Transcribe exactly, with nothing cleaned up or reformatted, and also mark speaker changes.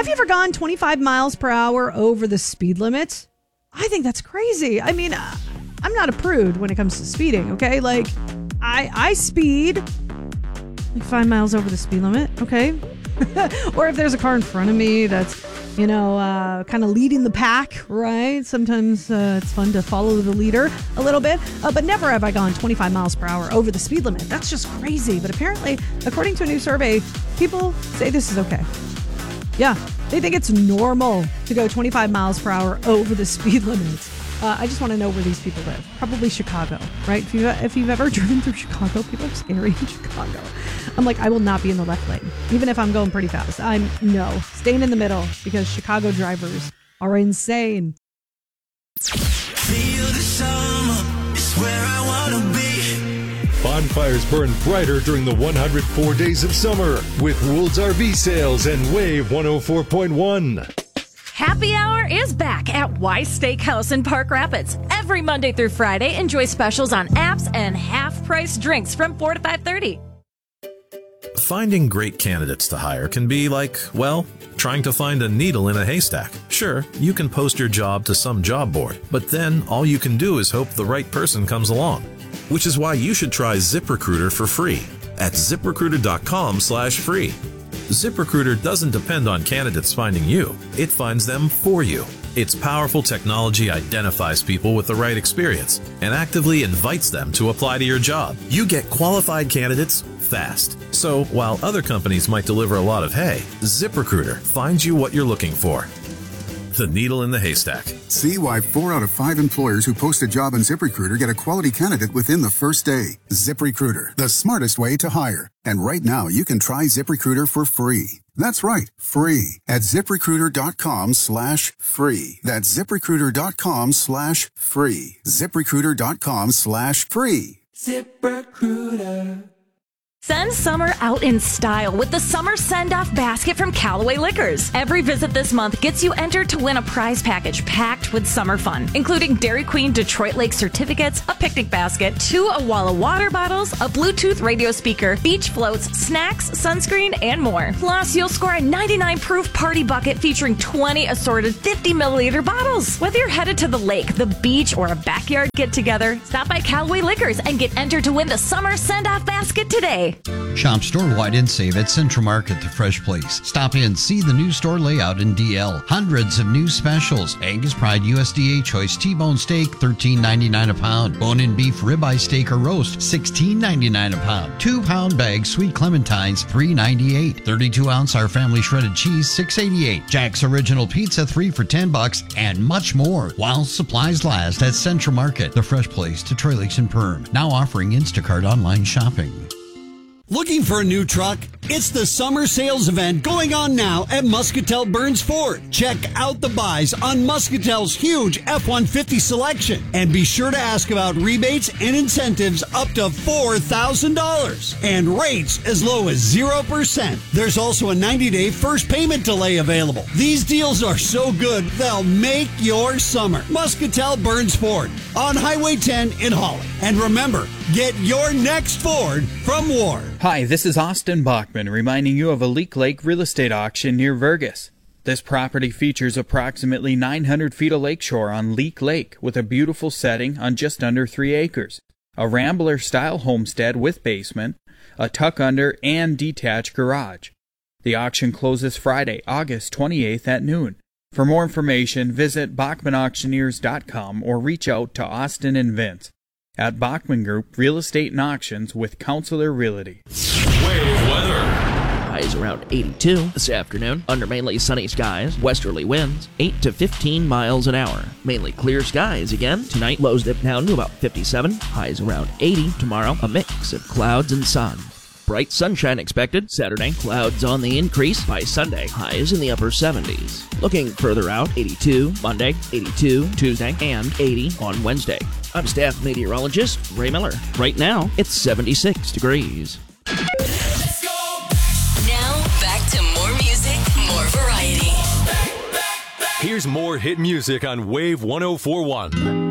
Speaker 1: Have you ever gone twenty-five miles per hour over the speed limit? I think that's crazy. I mean, uh, I'm not a prude when it comes to speeding, okay? Like, I I speed like five miles over the speed limit, okay? Or if there's a car in front of me that's, you know, uh, kind of leading the pack, right? Sometimes uh, it's fun to follow the leader a little bit. Uh, but never have I gone twenty-five miles per hour over the speed limit. That's just crazy. But apparently, according to a new survey, people say this is okay. Yeah, they think it's normal to go twenty-five miles per hour over the speed limit. Uh, I just want to know where these people live. Probably Chicago, right? If, you, if you've ever driven through Chicago, people are scary in Chicago. I'm like, I will not be in the left lane, even if I'm going pretty fast. I'm, no, staying in the middle because Chicago drivers are insane.
Speaker 2: Feel the summer, it's where I want to be.
Speaker 3: Bonfires burn brighter during the one hundred four days of summer with Woold's R V Sales and Wave one oh four point one.
Speaker 4: Happy Hour is back at Y Steakhouse in Park Rapids. Every Monday through Friday, enjoy specials on apps and half-price drinks from four to five thirty.
Speaker 5: Finding great candidates to hire can be like, well, trying to find a needle in a haystack. Sure, you can post your job to some job board, but then all you can do is hope the right person comes along. Which is why you should try ZipRecruiter for free at ZipRecruiter.com slash free. ZipRecruiter doesn't depend on candidates finding you. It finds them for you. Its powerful technology identifies people with the right experience and actively invites them to apply to your job. You get qualified candidates fast. So while other companies might deliver a lot of hay, ZipRecruiter finds you what you're looking for. The needle in the haystack.
Speaker 6: See why four out of five employers who post a job on ZipRecruiter get a quality candidate within the first day. ZipRecruiter, the smartest way to hire. And right now, you can try ZipRecruiter for free. That's right, free at ZipRecruiter.com slash free. That's ZipRecruiter.com slash free. ZipRecruiter.com slash free.
Speaker 2: ZipRecruiter.
Speaker 4: Send summer out in style with the Summer Send-Off Basket from Callaway Liquors. Every visit this month gets you entered to win a prize package packed with summer fun, including Dairy Queen Detroit Lake certificates, a picnic basket, two Awala water bottles, a Bluetooth radio speaker, beach floats, snacks, sunscreen, and more. Plus, you'll score a ninety-nine proof party bucket featuring twenty assorted fifty milliliter bottles. Whether you're headed to the lake, the beach, or a backyard get-together, stop by Callaway Liquors and get entered to win the Summer Send-Off Basket today.
Speaker 7: Shop store-wide and save at Central Market, the fresh place. Stop in, see the new store layout in D L. Hundreds of new specials. Angus Pride U S D A Choice T-bone steak, thirteen ninety-nine a pound. Bone-in beef ribeye steak or roast, sixteen ninety-nine a pound. Two-pound bag sweet clementines, three ninety-eight. thirty-two ounce Our Family shredded cheese, six eighty-eight. Jack's Original Pizza, three for ten bucks, and much more. While supplies last at Central Market, the fresh place to Troy Lakes and Perm. Now offering Instacart online shopping.
Speaker 8: Looking for a new truck? It's the summer sales event going on now at Muscatel Burns Ford. Check out the buys on Muscatel's huge F one fifty selection. And be sure to ask about rebates and incentives up to four thousand dollars. And rates as low as zero percent. There's also a ninety day first payment delay available. These deals are so good, they'll make your summer. Muscatel Burns Ford on Highway ten in Holland. And remember, get your next Ford from Ward.
Speaker 9: Hi, this is Austin Bachman reminding you of a Leak Lake real estate auction near Vergas. This property features approximately nine hundred feet of lakeshore on Leak Lake with a beautiful setting on just under three acres, a Rambler-style homestead with basement, a tuck-under and detached garage. The auction closes Friday, August twenty-eighth at noon. For more information, visit Bachman Auctioneers dot com or reach out to Austin and Vince at Bachman Group Real Estate and Auctions with Counselor Realty.
Speaker 3: Wave weather.
Speaker 10: Highs around eighty-two this afternoon, under mainly sunny skies, westerly winds, eight to fifteen miles an hour. Mainly clear skies again. Tonight, lows dip down to about fifty-seven, highs around eighty. Tomorrow, a mix of clouds and sun. Bright sunshine expected. Saturday, clouds on the increase. By Sunday, highs in the upper seventies. Looking further out, eighty-two Monday, eighty-two Tuesday, and eighty on Wednesday. I'm staff meteorologist Ray Miller. Right now, it's seventy-six degrees.
Speaker 11: Let's go! Now, back to more music, more variety.
Speaker 3: Here's more hit music on Wave one oh four point one.